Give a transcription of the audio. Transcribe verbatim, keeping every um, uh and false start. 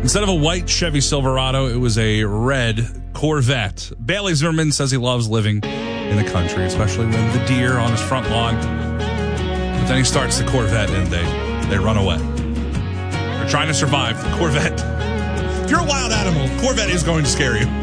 Instead of a white Chevy Silverado, it was a red Corvette. Bailey Zimmerman says he loves living in the country, especially with the deer on his front lawn. But then he starts the Corvette and they, they run away. They're trying to survive. The Corvette. If you're a wild animal, Corvette is going to scare you.